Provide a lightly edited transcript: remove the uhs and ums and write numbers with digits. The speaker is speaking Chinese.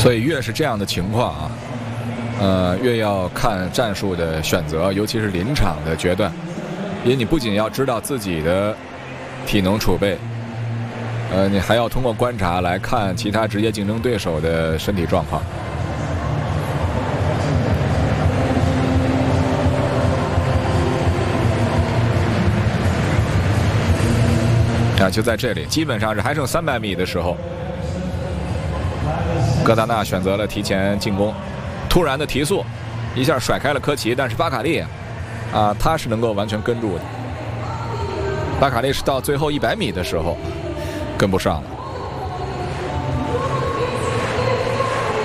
所以越是这样的情况啊，越要看战术的选择，尤其是临场的决断，因为你不仅要知道自己的体能储备，你还要通过观察来看其他直接竞争对手的身体状况。就在这里，基本上是还剩300米的时候，戈达纳选择了提前进攻，突然的提速，一下甩开了科奇，但是巴卡利他是能够完全跟住的。巴卡利是到最后100米的时候跟不上了。